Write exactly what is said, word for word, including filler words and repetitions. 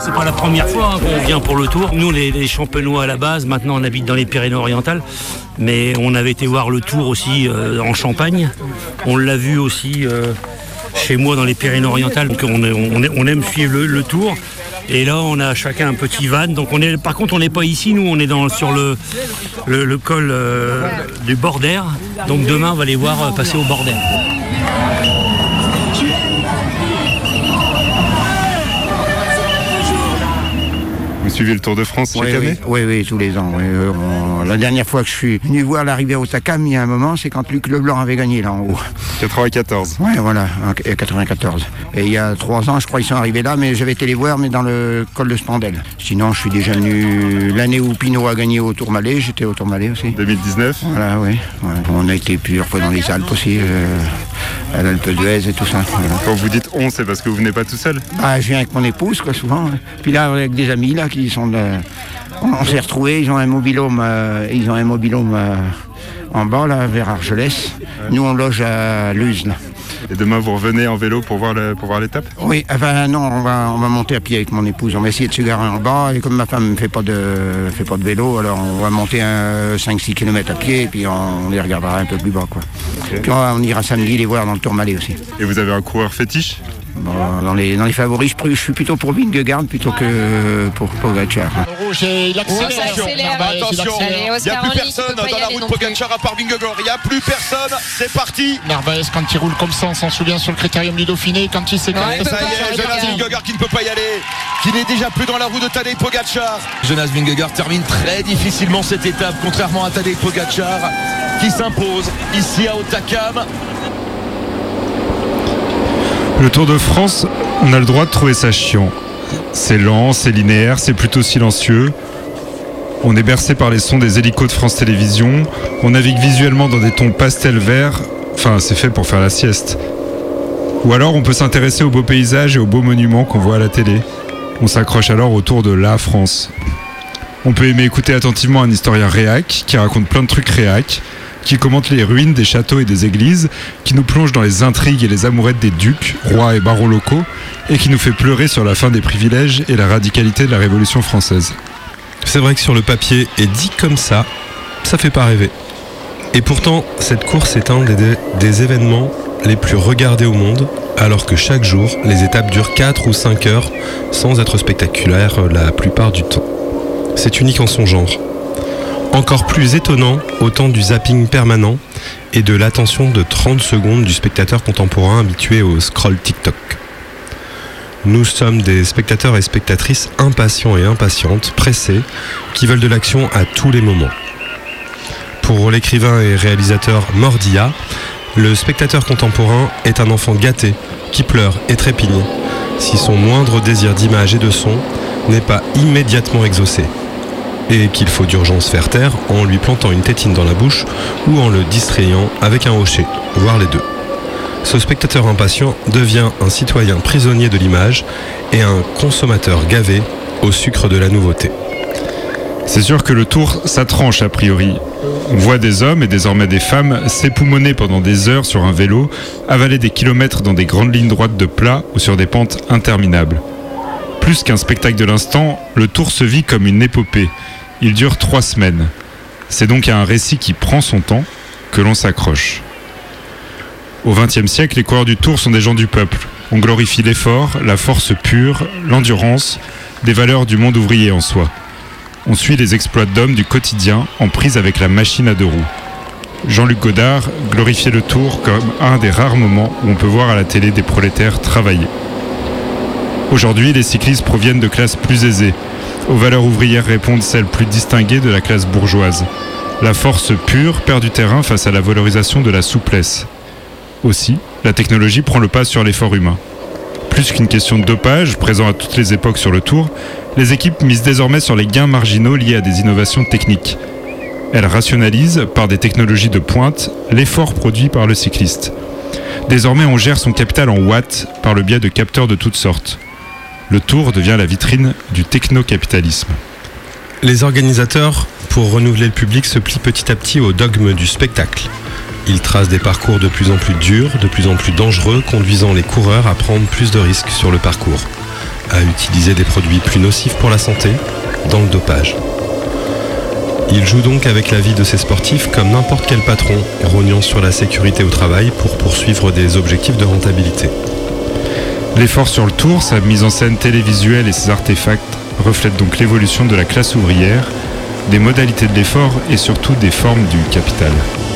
c'est pas la première fois hein, qu'on vient pour le Tour. Nous, les, les Champenois à la base, maintenant on habite dans les Pyrénées-Orientales, mais on avait été voir le Tour aussi euh, en Champagne. On l'a vu aussi euh, chez moi dans les Pyrénées-Orientales. Donc on, on, on aime suivre le, le Tour. Et là, on a chacun un petit van. Donc on est, par contre, on n'est pas ici. Nous, on est dans, sur le, le, le col euh, du Border. Donc demain, on va les voir euh, passer au Border. Vous suivez le Tour de France chaque oui, année ? Oui, oui, tous les ans. Oui. On, la dernière fois que je suis venu voir l'arrivée au Takam, il y a un moment, c'est quand Luc Leblanc avait gagné là en haut. quatre-vingt-quatorze. Oui, voilà, en quatre-vingt-quatorze. Et il y a trois ans, je crois, ils sont arrivés là, mais j'avais été les voir, mais dans le col de Spandel. Sinon, je suis déjà venu l'année où Pinot a gagné au Tourmalet, j'étais au Tourmalet aussi. deux mille dix-neuf. Voilà, oui. Ouais. On a été plusieurs fois dans les Alpes aussi, euh, à l'Alpe d'Huez et tout ça. Voilà. Quand vous dites on, c'est parce que vous venez pas tout seul ? Ah, je viens avec mon épouse, quoi, souvent. Ouais. Puis là, avec des amis, là, qui sont de... On, on s'est retrouvés, ils ont un mobilhome, euh, ils ont un mobilhome euh, en bas, là, vers Argelès. Ouais. Nous, on loge à Luz, là. Et demain, vous revenez en vélo pour voir, le, pour voir l'étape ? Oui, enfin non, on va, on va monter à pied avec mon épouse. On va essayer de se garer en bas. Et comme ma femme ne fait pas de, fait pas de vélo, alors on va monter un cinq six kilomètres à pied et puis on, on les regardera un peu plus bas, quoi. Okay. Puis on, on ira samedi les voir dans le Tourmalet aussi. Et vous avez un coureur fétiche ? Bon, dans, les, dans les favoris, je, je suis plutôt pour Vingegaard plutôt que pour Pogacar. Rouge et il accélère. Attention, il n'y a plus personne dans la route Pogacar à part Vingegaard. Il n'y a plus personne, c'est parti. Narvaez, quand il roule comme ça, on s'en souvient sur le Critérium du Dauphiné, quand il s'écarte. Ouais, ça y est, Jonas Vingegaard qui ne peut pas y aller, qui n'est déjà plus dans la roue de Tadej Pogacar. Jonas Vingegaard termine très difficilement cette étape, contrairement à Tadej Pogacar, qui s'impose ici à Hautacam. Le Tour de France, on a le droit de trouver ça chiant. C'est lent, c'est linéaire, c'est plutôt silencieux. On est bercé par les sons des hélicos de France Télévisions. On navigue visuellement dans des tons pastel vert. Enfin, c'est fait pour faire la sieste. Ou alors, on peut s'intéresser aux beaux paysages et aux beaux monuments qu'on voit à la télé. On s'accroche alors au Tour de la France. On peut aimer écouter attentivement un historien réac qui raconte plein de trucs réac, qui commente les ruines des châteaux et des églises, qui nous plonge dans les intrigues et les amourettes des ducs, rois et barons locaux, et qui nous fait pleurer sur la fin des privilèges et la radicalité de la Révolution française. C'est vrai que sur le papier, et dit comme ça, ça fait pas rêver. Et pourtant, cette course est un des, des événements les plus regardés au monde, alors que chaque jour, les étapes durent quatre ou cinq heures, sans être spectaculaires la plupart du temps. C'est unique en son genre. Encore plus étonnant au temps du zapping permanent et de l'attention de trente secondes du spectateur contemporain habitué au scroll TikTok. Nous sommes des spectateurs et spectatrices impatients et impatientes, pressés, qui veulent de l'action à tous les moments. Pour l'écrivain et réalisateur Mordia, le spectateur contemporain est un enfant gâté qui pleure et trépigne si son moindre désir d'image et de son n'est pas immédiatement exaucé. Et qu'il faut d'urgence faire taire en lui plantant une tétine dans la bouche ou en le distrayant avec un hocher, voire les deux. Ce spectateur impatient devient un citoyen prisonnier de l'image et un consommateur gavé au sucre de la nouveauté. C'est sûr que le Tour, ça tranche a priori. On voit des hommes et désormais des femmes s'époumoner pendant des heures sur un vélo, avaler des kilomètres dans des grandes lignes droites de plat ou sur des pentes interminables. Plus qu'un spectacle de l'instant, le Tour se vit comme une épopée. Il dure trois semaines. C'est donc à un récit qui prend son temps que l'on s'accroche. Au vingtième siècle, les coureurs du Tour sont des gens du peuple. On glorifie l'effort, la force pure, l'endurance, des valeurs du monde ouvrier en soi. On suit les exploits d'hommes du quotidien en prise avec la machine à deux roues. Jean-Luc Godard glorifiait le Tour comme un des rares moments où on peut voir à la télé des prolétaires travailler. Aujourd'hui, les cyclistes proviennent de classes plus aisées. Aux valeurs ouvrières répondent celles plus distinguées de la classe bourgeoise. La force pure perd du terrain face à la valorisation de la souplesse. Aussi, la technologie prend le pas sur l'effort humain. Plus qu'une question de dopage, présent à toutes les époques sur le Tour, les équipes misent désormais sur les gains marginaux liés à des innovations techniques. Elles rationalisent, par des technologies de pointe, l'effort produit par le cycliste. Désormais, on gère son capital en watts par le biais de capteurs de toutes sortes. Le Tour devient la vitrine du techno-capitalisme. Les organisateurs, pour renouveler le public, se plient petit à petit au dogme du spectacle. Ils tracent des parcours de plus en plus durs, de plus en plus dangereux, conduisant les coureurs à prendre plus de risques sur le parcours. à utiliser des produits plus nocifs pour la santé dans le dopage. Il joue donc avec la vie de ses sportifs comme n'importe quel patron, rognant sur la sécurité au travail pour poursuivre des objectifs de rentabilité. L'effort sur le Tour, sa mise en scène télévisuelle et ses artefacts reflètent donc l'évolution de la classe ouvrière, des modalités de l'effort et surtout des formes du capital.